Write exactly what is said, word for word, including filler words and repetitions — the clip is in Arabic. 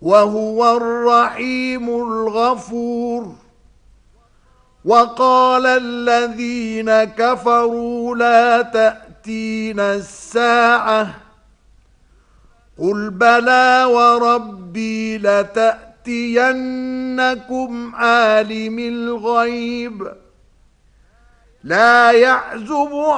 وهو الرحيم الغفور. وقال الذين كفروا لا تأتينا الساعة قل بلى وربي لتأتينكم عالم الغيب لا يعزب